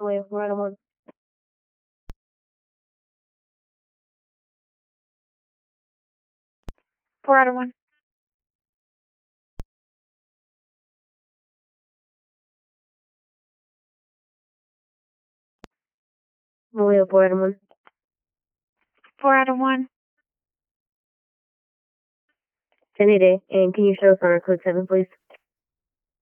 Wait, 4 out of 1. 4 out of 1. Wait, 4 out of 1. 4 out of 1. Any day. And can you show us on our code 7, please?